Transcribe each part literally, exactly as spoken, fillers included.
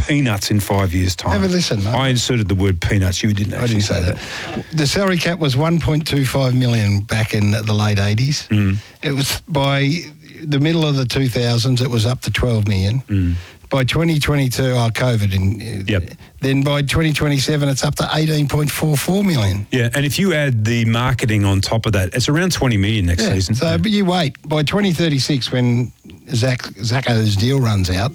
peanuts in five years' time. Have a listen, mate. I inserted the word peanuts. You didn't I actually didn't say that. The salary cap was one point two five million back in the late eighties. Mm. It was by the middle of the two thousands, it was up to twelve million. Mm. By twenty twenty-two, oh, COVID. In, Yep. Then by twenty twenty-seven, it's up to eighteen point four four million. Yeah, and if you add the marketing on top of that, it's around twenty million next Yeah, season. so, but you wait. By twenty thirty-six, when Zach, Zacco's deal runs out,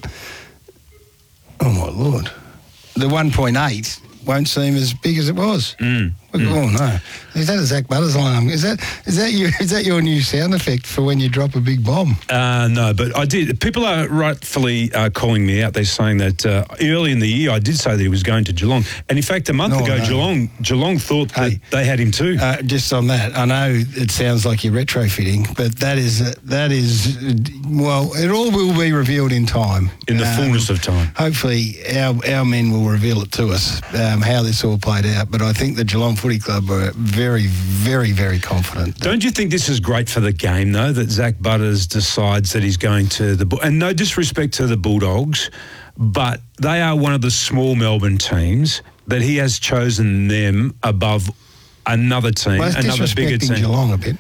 oh, my Lord, the one point eight won't seem as big as it was. Mm. Oh, Mm. no. Is that a Zach Butters alarm? Is that is that your, is that your new sound effect for when you drop a big bomb? Uh, no, but I did. People are rightfully uh, calling me out. They're saying that uh, early in the year I did say that he was going to Geelong. And in fact, a month No, ago, no. Geelong Geelong thought that Hey. they had him too. Uh, just on that, I know it sounds like you're retrofitting, but that is, uh, that is uh, well, it all will be revealed in time. in the Um, fullness of time. Hopefully our, our men will reveal it to us, um, how this all played out. But I think the Geelong Footy Club were very, very, very confident. Don't you think this is great for the game, though, that Zach Butters decides that he's going to the... Bull- And no disrespect to the Bulldogs, but they are one of the small Melbourne teams that he has chosen them above another team, Well, that's another bigger disrespecting team. Geelong a bit.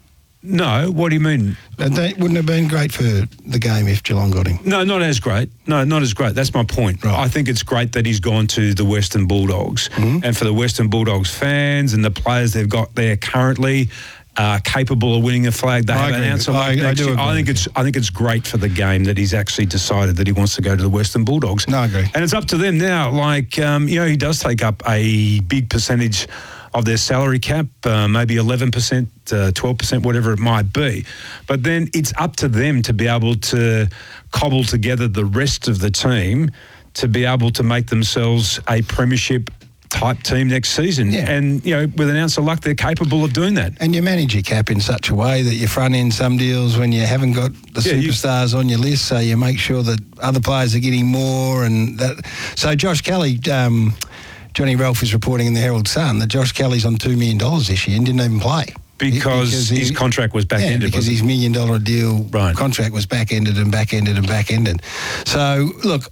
No, what do you mean? That that wouldn't have been great for the game if Geelong got him. No, not as great. No, not as great. That's my point. Right. I think it's great that he's gone to the Western Bulldogs. Mm-hmm. And for the Western Bulldogs fans and the players they've got there currently, uh, capable of winning a flag, they I have an agree. answer. I- like I next do year. agree I think with it's I think it's great for the game that he's actually decided that he wants to go to the Western Bulldogs. No, I agree. And it's up to them now. Like, um, you know, he does take up a big percentage of their salary cap, uh, maybe eleven percent, uh, twelve percent, whatever it might be. But then it's up to them to be able to cobble together the rest of the team to be able to make themselves a premiership type team next season. Yeah. And, you know, with an ounce of luck, they're capable of doing that. And you manage your cap in such a way that you front end some deals when you haven't got the Yeah, you- superstars on your list, so you make sure that other players are getting more. And that. So Josh Kelly, um, Johnny Ralph is reporting in the Herald Sun that Josh Kelly's on two million dollars this year and didn't even play. Because, he- his contract was Yeah, back-ended. because wasn't his it? million dollar deal Right. contract was back-ended and back-ended and back-ended. So, look,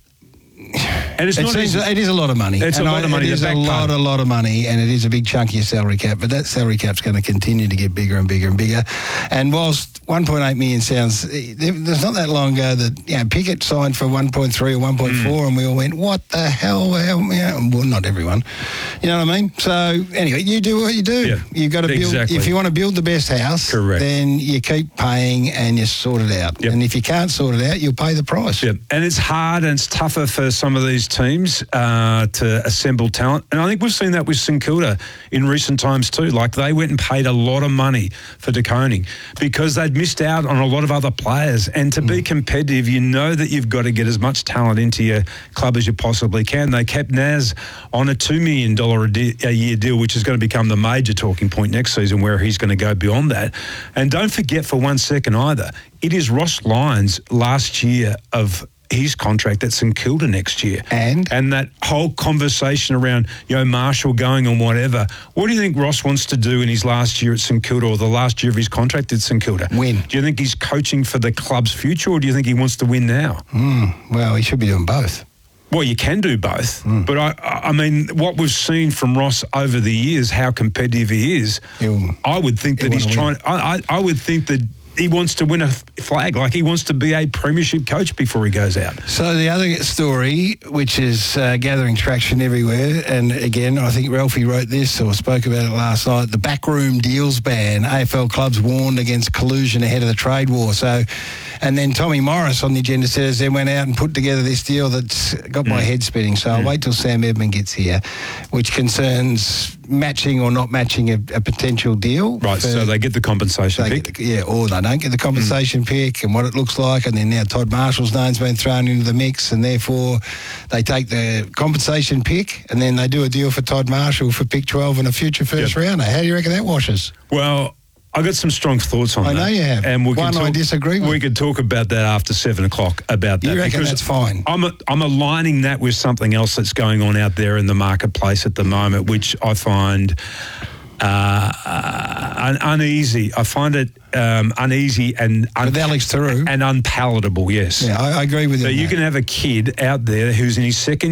And it's it, not seems, easy. it is a lot of money. It's a And lot I- of money, It the is a back lot, part. a lot of money, and it is a big chunk of your salary cap. But that salary cap's going to continue to get bigger and bigger and bigger. And whilst one point eight million sounds, there's not that long ago that you know, Pickett signed for one point three or one point four, Mm. and we all went, "What the hell?" Well, you know, well, not everyone, you know what I mean. So anyway, you do what you do. Yeah, You've got to build. exactly. If you want to build the best house, Correct. then you keep paying and you sort it out. Yep. And if you can't sort it out, you'll pay the price. Yeah, and it's hard and it's tougher for some of these teams uh, to assemble talent. And I think we've seen that with St Kilda in recent times too. Like they went and paid a lot of money for De Koning because they'd missed out on a lot of other players. And to be competitive, you know that you've got to get as much talent into your club as you possibly can. They kept Naz on a two million dollars a, de- a year deal, which is going to become the major talking point next season where he's going to go beyond that. And don't forget for one second either, it is Ross Lyons last year of his contract at St Kilda next year. And? And that whole conversation around, you know, Marshall going on whatever. What do you think Ross wants to do in his last year at St Kilda or the last year of his contract at St Kilda? Win. Do you think he's coaching for the club's future or do you think he wants to win now? Mm, well, he should be doing both. Well, you can do both, Mm. but I, I mean, what we've seen from Ross over the years, how competitive he is, He'll- I would think that he'll he's wanna trying. I, I, I would think that he wants to win a flag, like he wants to be a premiership coach before he goes out. So the other story, which is uh, gathering traction everywhere, and again, I think Ralphie wrote this or spoke about it last night, the backroom deals ban. A F L clubs warned against collusion ahead of the trade war. So, and then Tommy Morris on the agenda says then went out and put together this deal that's got my head spinning. So I'll wait till Sam Edmund gets here, which concerns matching or not matching a, a potential deal. Right, for- so they get the compensation They pick. get the, yeah, or they don't get the compensation pick and what it looks like, and then now Todd Marshall's name's been thrown into the mix, and therefore they take the compensation pick and then they do a deal for Todd Marshall for pick twelve and a future first Yep. rounder. How do you reckon that washes? Well, I got some strong thoughts on I that. know you have. And we One can I talk, disagree with. We could talk about that after seven o'clock about that. You reckon because that's fine? I'm, a, I'm aligning that with something else that's going on out there in the marketplace at the moment, which I find uh, uh, un- uneasy. I find it um, uneasy and un- With Alex Theroux. and unpalatable. Yes. Yeah, I, I agree with you. So on you that. can have a kid out there who's in his second